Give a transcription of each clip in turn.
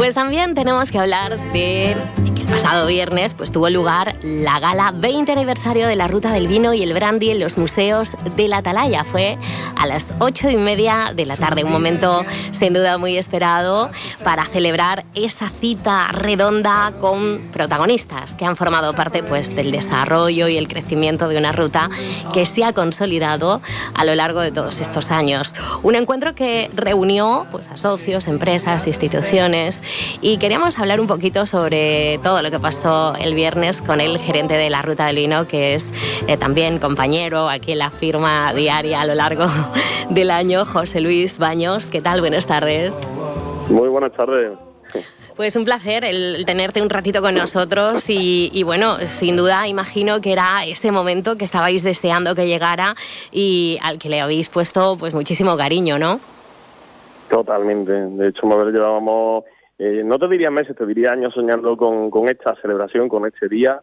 Pues también tenemos que hablar de que el pasado viernes pues tuvo lugar la gala 20 aniversario de la Ruta del Vino y el Brandy en los museos de la Atalaya. Fue a las 8:30 de la tarde, un momento sin duda muy esperado para celebrar esa cita redonda con protagonistas que han formado parte pues del desarrollo y el crecimiento de una ruta que se ha consolidado a lo largo de todos estos años. Un encuentro que reunió pues a socios, empresas, instituciones, y queríamos hablar un poquito sobre todo lo que pasó el viernes con el gerente de la Ruta del Vino, que es también compañero aquí en la firma diaria a lo largo del año, José Luis Baños. ¿Qué tal? Buenas tardes. Muy buenas tardes. Pues un placer el tenerte un ratito con nosotros y bueno, sin duda imagino que era ese momento que estabais deseando que llegara y al que le habéis puesto pues muchísimo cariño, ¿no? Totalmente. De hecho, llevábamos, no te diría meses, te diría años soñando con esta celebración, con este día.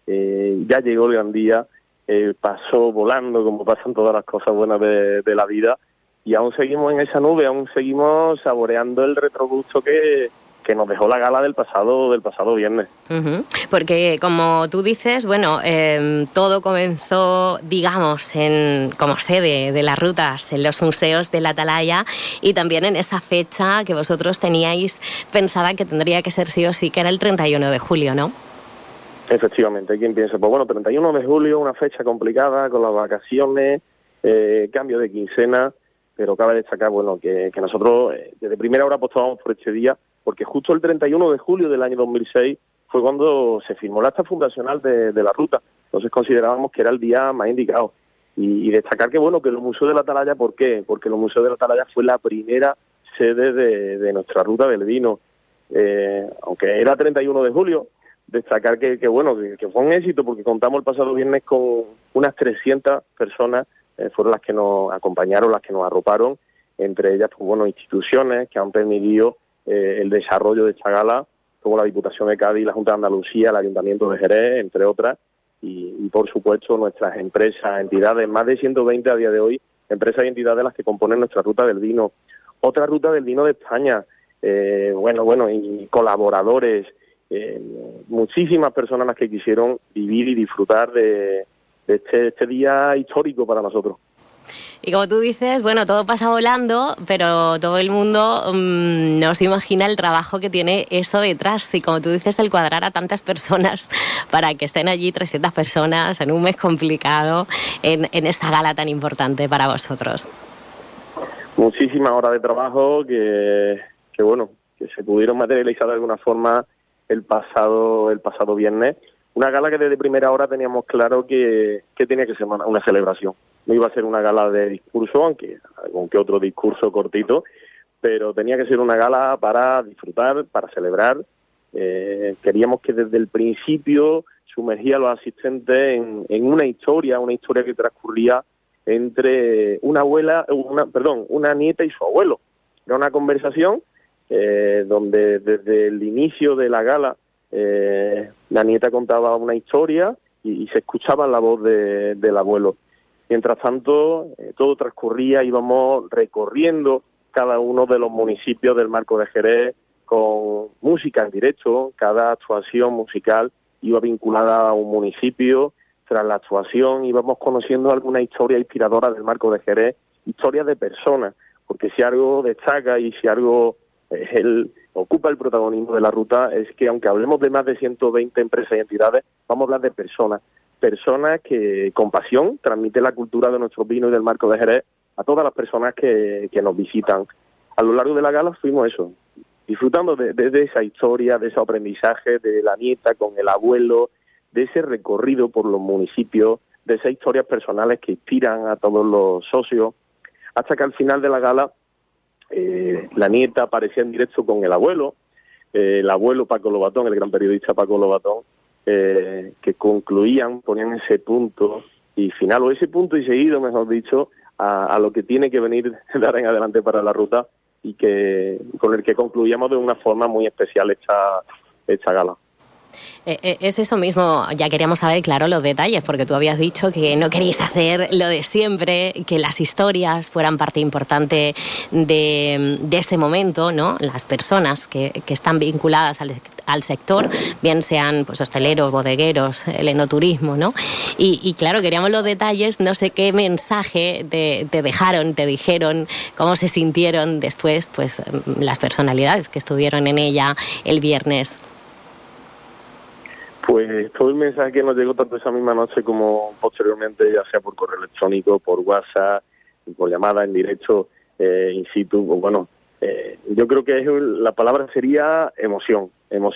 Ya llegó el gran día, pasó volando, como pasan todas las cosas buenas de la vida, y aún seguimos en esa nube, aún seguimos saboreando el retrogusto que nos dejó la gala del pasado viernes. Uh-huh. Porque, como tú dices, bueno, todo comenzó, digamos, como sede de las rutas en los museos de la Atalaya, y también en esa fecha que vosotros teníais pensada que tendría que ser sí o sí, que era el 31 de julio, ¿no? Efectivamente, ¿quién piensa? Pues bueno, 31 de julio, una fecha complicada con las vacaciones, cambio de quincena, pero cabe destacar, bueno, que nosotros desde primera hora apostábamos por este día, porque justo el 31 de julio del año 2006 fue cuando se firmó la acta fundacional de la ruta. Entonces considerábamos que era el día más indicado. Y destacar que, bueno, que los museos de la Atalaya, ¿por qué? Porque los museos de la Atalaya fue la primera sede de nuestra Ruta del Vino. Aunque era 31 de julio, destacar que fue un éxito, porque contamos el pasado viernes con unas 300 personas, fueron las que nos acompañaron, las que nos arroparon, entre ellas, pues bueno, instituciones que han permitido el desarrollo de esta gala, como la Diputación de Cádiz, la Junta de Andalucía, el Ayuntamiento de Jerez, entre otras, y por supuesto nuestras empresas, entidades, más de 120 a día de hoy, empresas y entidades las que componen nuestra Ruta del Vino. Otra Ruta del Vino de España, y colaboradores, muchísimas personas las que quisieron vivir y disfrutar de este día histórico para nosotros. Y como tú dices, bueno, todo pasa volando, pero todo el mundo no se imagina el trabajo que tiene eso detrás. Y como tú dices, el cuadrar a tantas personas para que estén allí 300 personas en un mes complicado, en esta gala tan importante para vosotros. Muchísimas horas de trabajo que se pudieron materializar de alguna forma el pasado viernes. Una gala que desde primera hora teníamos claro que tenía que ser una celebración. No iba a ser una gala de discurso, aunque algún que otro discurso cortito, pero tenía que ser una gala para disfrutar, para celebrar. Queríamos que desde el principio sumergía a los asistentes en una historia que transcurría entre una nieta y su abuelo. Era una conversación donde desde el inicio de la gala la nieta contaba una historia y se escuchaba la voz del abuelo. Mientras tanto, todo transcurría, íbamos recorriendo cada uno de los municipios del Marco de Jerez con música en directo. Cada actuación musical iba vinculada a un municipio. Tras la actuación íbamos conociendo alguna historia inspiradora del Marco de Jerez, historias de personas, porque si algo destaca y si algo ocupa el protagonismo de la ruta es que, aunque hablemos de más de 120 empresas y entidades, vamos a hablar de personas que con pasión transmiten la cultura de nuestro vino y del Marco de Jerez a todas las personas que nos visitan. A lo largo de la gala fuimos disfrutando de esa historia, de ese aprendizaje de la nieta con el abuelo, de ese recorrido por los municipios, de esas historias personales que inspiran a todos los socios, hasta que al final de la gala la nieta aparecía en directo con el abuelo Paco Lobatón, el gran periodista Paco Lobatón, que ponían ese punto y final, o ese punto y seguido, mejor dicho, a lo que tiene que venir de ahora en adelante para la ruta, y con el que concluíamos de una forma muy especial esta gala. Es eso mismo, ya queríamos saber, claro, los detalles, porque tú habías dicho que no queríais hacer lo de siempre, que las historias fueran parte importante de ese momento, ¿no? Las personas que están vinculadas al sector, bien sean pues hosteleros, bodegueros, el enoturismo, ¿no? Y claro, queríamos los detalles, no sé qué mensaje te dejaron, te dijeron, cómo se sintieron después, pues las personalidades que estuvieron en ella el viernes. Pues todo el mensaje que nos llegó tanto esa misma noche como posteriormente, ya sea por correo electrónico, por WhatsApp, por llamada en directo, in situ, bueno, yo creo que la palabra sería emoción,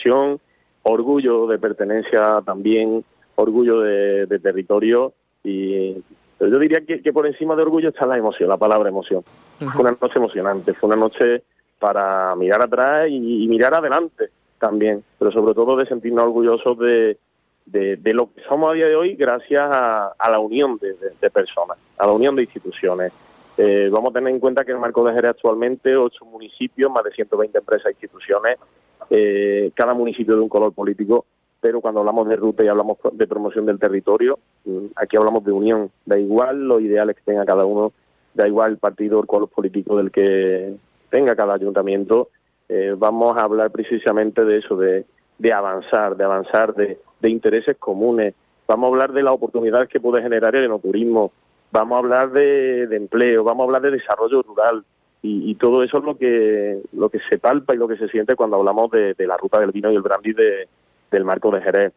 orgullo de pertenencia también, orgullo de territorio, pero yo diría que por encima de orgullo está la emoción, la palabra emoción. Uh-huh. Fue una noche emocionante, fue una noche para mirar atrás y mirar adelante también, pero sobre todo de sentirnos orgullosos de lo que somos a día de hoy gracias a la unión de personas, a la unión de instituciones. Vamos a tener en cuenta que en el Marco de Jerez actualmente 8 municipios, más de 120 empresas e instituciones, cada municipio de un color político, pero cuando hablamos de ruta y hablamos de promoción del territorio, aquí hablamos de unión, da igual los ideales que tenga cada uno, da igual el partido o el color político del que tenga cada ayuntamiento. Vamos a hablar precisamente de eso, de avanzar, de intereses comunes. Vamos a hablar de las oportunidades que puede generar el enoturismo. Vamos a hablar de empleo, vamos a hablar de desarrollo rural. Y todo eso es lo que se palpa y lo que se siente cuando hablamos de la ruta del vino y el brandy del Marco de Jerez.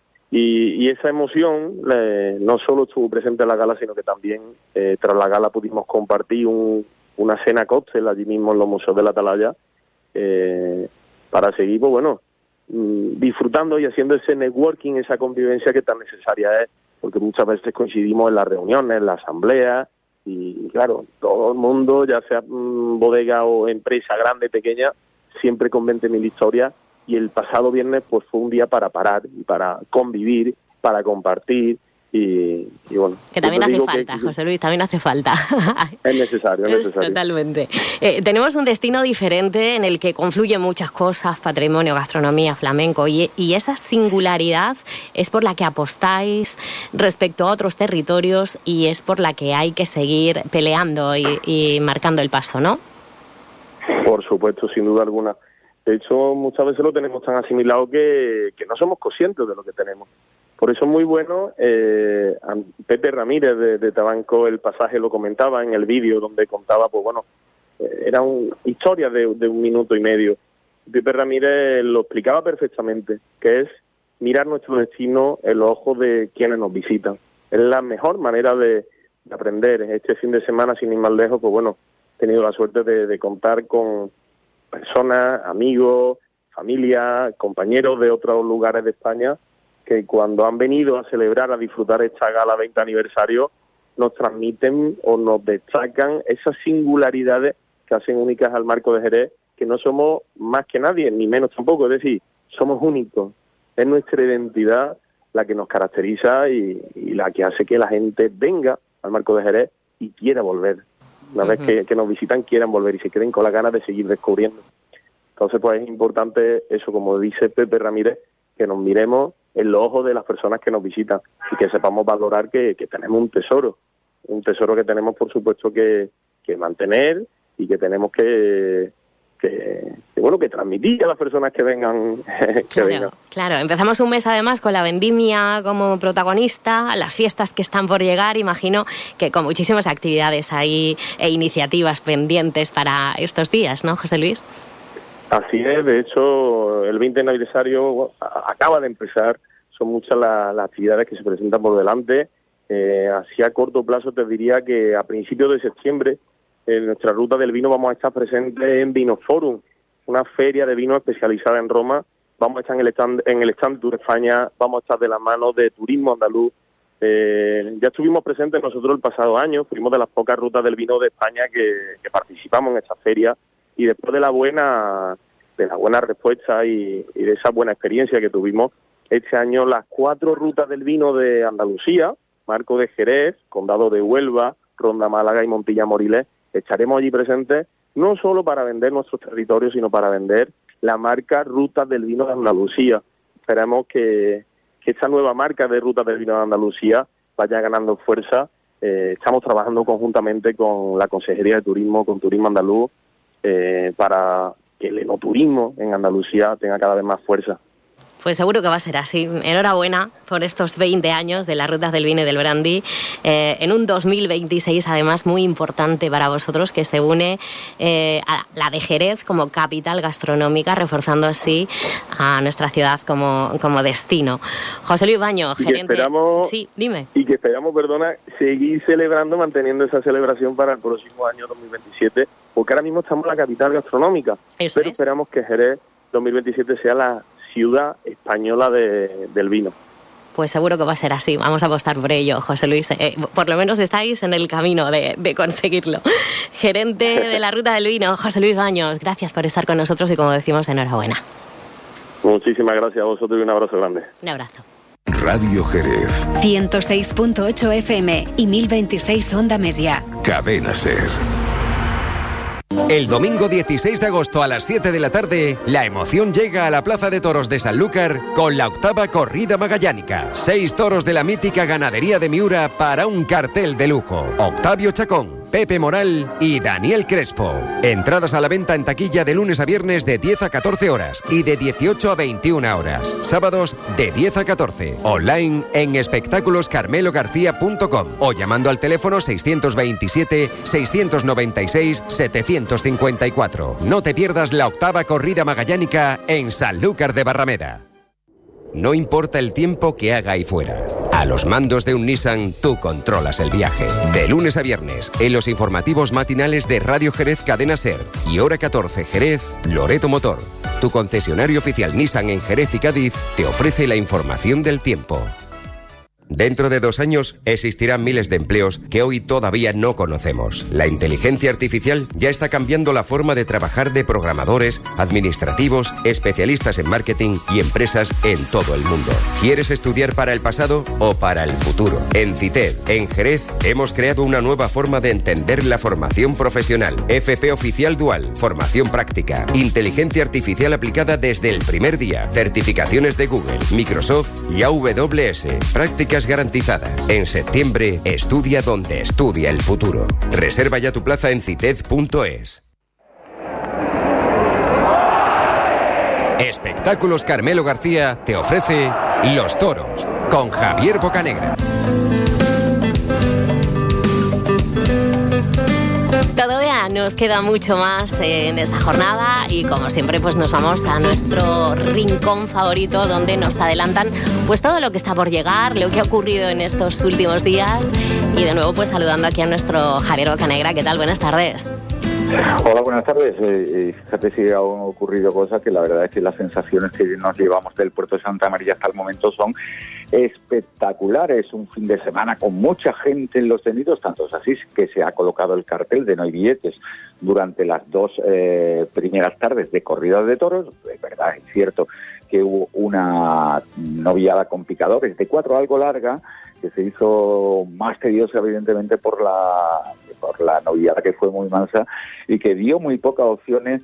Y esa emoción no solo estuvo presente en la gala, sino que también tras la gala pudimos compartir una cena cóctel allí mismo en los museos de la Atalaya, para seguir, pues bueno, disfrutando y haciendo ese networking, esa convivencia que tan necesaria es, porque muchas veces coincidimos en las reuniones, en la asamblea, y claro, todo el mundo, ya sea bodega o empresa grande, pequeña, siempre con 20.000 historias, y el pasado viernes pues fue un día para parar, y para convivir, para compartir, y bueno. Que también hace falta, José Luis, también hace falta. Es necesario. Totalmente. Tenemos un destino diferente en el que confluyen muchas cosas, patrimonio, gastronomía, flamenco, y esa singularidad es por la que apostáis respecto a otros territorios y es por la que hay que seguir peleando y marcando el paso, ¿no? Por supuesto, sin duda alguna. De hecho, muchas veces lo tenemos tan asimilado que no somos conscientes de lo que tenemos. Por eso es muy bueno, Pepe Ramírez de Tabanco, el pasaje lo comentaba en el vídeo donde contaba, pues bueno, era historia de 1 minuto y medio. Pepe Ramírez lo explicaba perfectamente, que es mirar nuestro destino en los ojos de quienes nos visitan. Es la mejor manera de aprender. Este fin de semana, sin ir más lejos, pues bueno, he tenido la suerte de contar con personas, amigos, familia, compañeros de otros lugares de España, que cuando han venido a celebrar, a disfrutar esta gala 20 aniversario, nos transmiten o nos destacan esas singularidades que hacen únicas al Marco de Jerez, que no somos más que nadie, ni menos tampoco, es decir, somos únicos. Es nuestra identidad la que nos caracteriza y la que hace que la gente venga al Marco de Jerez y quiera volver. Una vez que nos visitan, quieran volver y se queden con las ganas de seguir descubriendo. Entonces, pues es importante eso, como dice Pepe Ramírez, que nos miremos en los ojos de las personas que nos visitan y que sepamos valorar que tenemos un tesoro que tenemos, por supuesto, que mantener y que tenemos que transmitir a las personas que vengan. Claro, empezamos un mes además con la vendimia como protagonista, las fiestas que están por llegar, imagino que con muchísimas actividades ahí e iniciativas pendientes para estos días, ¿no, José Luis? Así es, de hecho, el 20 aniversario acaba de empezar, son muchas las actividades que se presentan por delante. Así a corto plazo te diría que a principios de septiembre, en nuestra ruta del vino vamos a estar presentes en Vinoforum, una feria de vino especializada en Roma. Vamos a estar en el stand Tour España, vamos a estar de la mano de Turismo Andaluz. Ya estuvimos presentes nosotros el pasado año, fuimos de las pocas rutas del vino de España que participamos en esta feria. Y después de la buena respuesta y de esa buena experiencia que tuvimos, este año las 4 rutas del vino de Andalucía, Marco de Jerez, Condado de Huelva, Ronda Málaga y Montilla Moriles, estaremos allí presentes no solo para vender nuestros territorios, sino para vender la marca Rutas del Vino de Andalucía. esperemos que esta nueva marca de Rutas del Vino de Andalucía vaya ganando fuerza. Estamos trabajando conjuntamente con la Consejería de Turismo, con Turismo Andaluz, para que el enoturismo en Andalucía tenga cada vez más fuerza. Pues seguro que va a ser así. Enhorabuena por estos 20 años de las Rutas del Vino y del Brandy. En un 2026, además, muy importante para vosotros, que se une a la de Jerez como capital gastronómica, reforzando así a nuestra ciudad como destino. José Luis Baño, gerente... Sí, dime. Y que esperamos, seguir celebrando, manteniendo esa celebración para el próximo año 2027, porque ahora mismo estamos en la capital gastronómica. Pero esperamos que Jerez 2027 sea la ciudad española del vino. Pues seguro que va a ser así. Vamos a apostar por ello, José Luis. Por lo menos estáis en el camino de conseguirlo. Gerente de la Ruta del Vino, José Luis Baños, gracias por estar con nosotros y, como decimos, enhorabuena. Muchísimas gracias a vosotros y un abrazo grande. Un abrazo. Radio Jerez. 106.8 FM y 1026 Onda Media. Cadena SER. El domingo 16 de agosto a las 7 de la tarde, la emoción llega a la Plaza de Toros de Sanlúcar con la 8ª Corrida Magallánica. 6 toros de la mítica ganadería de Miura para un cartel de lujo. Octavio Chacón, Pepe Moral y Daniel Crespo. Entradas a la venta en taquilla de lunes a viernes de 10 a 14 horas y de 18 a 21 horas. Sábados de 10 a 14. Online en espectáculoscarmelogarcía.com o llamando al teléfono 627-696-754. No te pierdas la 8ª Corrida Magallánica en Sanlúcar de Barrameda. No importa el tiempo que haga ahí fuera. A los mandos de un Nissan, tú controlas el viaje. De lunes a viernes, en los informativos matinales de Radio Jerez Cadena SER y Hora 14 Jerez, Loreto Motor, tu concesionario oficial Nissan en Jerez y Cádiz, te ofrece la información del tiempo. Dentro de 2 años existirán miles de empleos que hoy todavía no conocemos. La inteligencia artificial ya está cambiando la forma de trabajar de programadores, administrativos, especialistas en marketing y empresas en todo el mundo. ¿Quieres estudiar para el pasado o para el futuro? En CITED, en Jerez, hemos creado una nueva forma de entender la formación profesional. FP Oficial Dual, formación práctica, inteligencia artificial aplicada desde el primer día, certificaciones de Google, Microsoft y AWS, prácticas garantizadas. En septiembre, estudia donde estudia el futuro. Reserva ya tu plaza en cited.es. Espectáculos Carmelo García te ofrece Los Toros con Javier Bocanegra. Todavía nos queda mucho más en esta jornada y, como siempre, pues nos vamos a nuestro rincón favorito, donde nos adelantan pues todo lo que está por llegar, lo que ha ocurrido en estos últimos días. Y de nuevo, pues saludando aquí a nuestro Javier Bocanegra. ¿Qué tal? Buenas tardes. Hola, buenas tardes. Fíjate si han ocurrido cosas que la verdad es que las sensaciones que nos llevamos del puerto de Santa María hasta el momento son espectaculares. Un fin de semana con mucha gente en los tenidos, tanto es así que se ha colocado el cartel de no hay billetes durante las 2 primeras tardes de corridas de toros. Es verdad, es cierto que hubo una noviada con picadores de 4 algo larga, que se hizo más tediosa evidentemente por la noviada, que fue muy mansa y que dio muy pocas opciones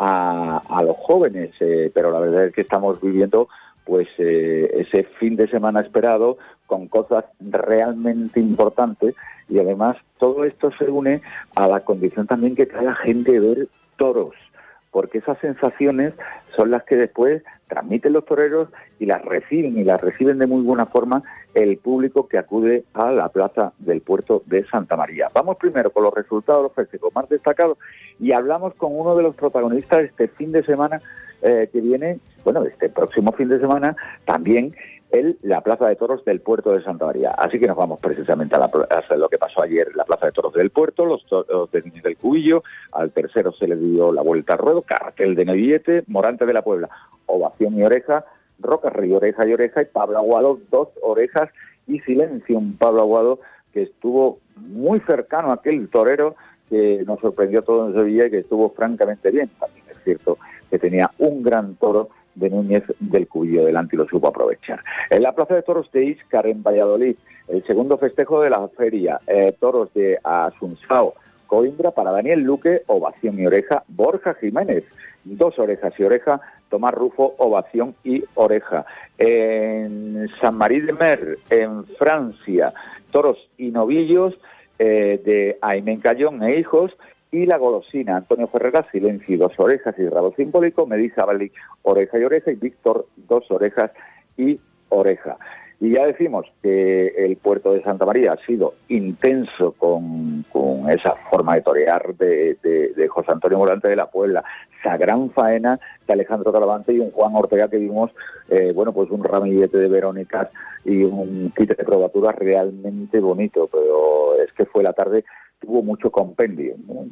a los jóvenes, pero la verdad es que estamos viviendo pues ese fin de semana esperado con cosas realmente importantes, y además todo esto se une a la condición también que trae la gente de ver toros, porque esas sensaciones son las que después transmiten los toreros y las reciben de muy buena forma el público que acude a la plaza del puerto de Santa María. Vamos primero con los resultados de los festejos más destacados y hablamos con uno de los protagonistas de este fin de semana que viene, este próximo fin de semana, también la Plaza de Toros del puerto de Santa María. Así que nos vamos precisamente a lo que pasó ayer en la Plaza de Toros del puerto, los toros de Niños del Cubillo. Al tercero se le dio la vuelta al ruedo, cartel de no billete, Morante de la Puebla, ovación y oreja, Roca Rey, oreja y oreja, y Pablo Aguado, 2 orejas y silencio. Un Pablo Aguado que estuvo muy cercano a aquel torero que nos sorprendió todo en Sevilla y que estuvo francamente bien. También es cierto que tenía un gran toro de Núñez del Cubillo delante y lo supo aprovechar. En la Plaza de Toros de Íscar, en Valladolid, el segundo festejo de la feria, toros de Asunsao, Coimbra para Daniel Luque, ovación y oreja, Borja Jiménez, 2 orejas y oreja, Tomás Rufo, ovación y oreja. En Saint-Marie-de-Mer, en Francia, toros y novillos de Aimén Cayón e hijos, y la golosina, Antonio Ferreras, silencio, 2 orejas y rabo simbólico, Melissa Bali, oreja y oreja, y Víctor, 2 orejas y oreja. Y ya decimos que el puerto de Santa María ha sido intenso con esa forma de torear de José Antonio Morante de la Puebla, esa gran faena de Alejandro Talavante y un Juan Ortega que vimos, pues un ramillete de Verónicas y un kit de probaturas realmente bonito, pero es que fue la tarde, tuvo mucho compendio, ¿no?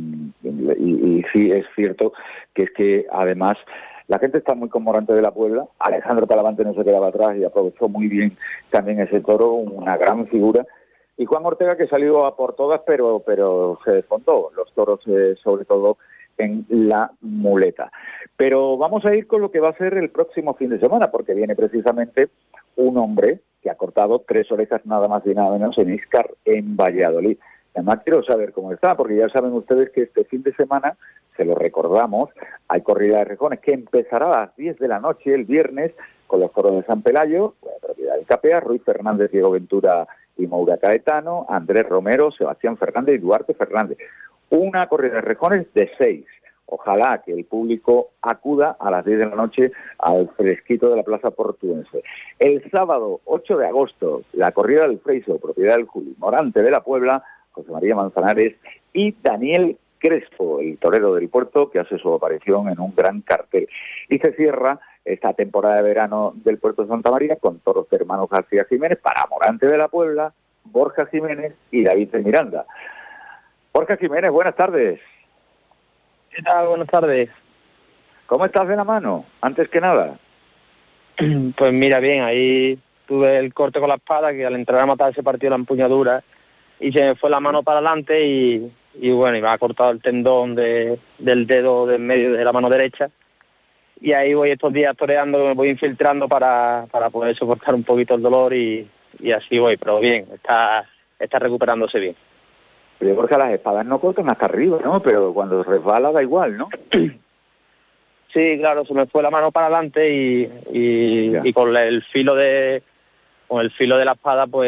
Y sí es cierto que es que además la gente está muy con Morante de la Puebla. Alejandro Talavante no se quedaba atrás y aprovechó muy bien también ese toro, una gran figura. Y Juan Ortega, que salió a por todas, pero se descontó los toros, sobre todo en la muleta. Pero vamos a ir con lo que va a ser el próximo fin de semana, porque viene precisamente un hombre que ha cortado 3 orejas nada más y nada menos en Íscar, en Valladolid. Además quiero saber cómo está, porque ya saben ustedes que este fin de semana, se lo recordamos, hay corrida de rejones que empezará a las 10 de la noche el viernes con los toros de San Pelayo, la propiedad de Capea, Ruiz Fernández, Diego Ventura y Moura Caetano, Andrés Romero, Sebastián Fernández y Duarte Fernández. Una corrida de rejones de 6. Ojalá que el público acuda a las 10 de la noche al fresquito de la Plaza Portuense. El sábado 8 de agosto, la corrida del Freiso, propiedad del Juli Morante de la Puebla, José María Manzanares y Daniel Crespo, el torero del puerto, que hace su aparición en un gran cartel. Y se cierra esta temporada de verano del puerto de Santa María con toros de hermanos García Jiménez para Morante de la Puebla, Borja Jiménez y David de Miranda. Borja Jiménez, buenas tardes. ¿Qué tal? Buenas tardes. ¿Cómo estás de la mano? Antes que nada. Pues mira, bien, ahí tuve el corte con la espada, que al entrar a matar ese partido la empuñadura y se me fue la mano para adelante y bueno, y me ha cortado el tendón del dedo del medio de la mano derecha. Y ahí voy estos días toreando, me voy infiltrando para poder soportar un poquito el dolor y así voy, pero bien, está recuperándose bien. Pero porque las espadas no cortan hasta arriba, ¿no? Pero cuando resbala da igual, ¿no? Sí, claro, se me fue la mano para adelante y con el filo de la espada, pues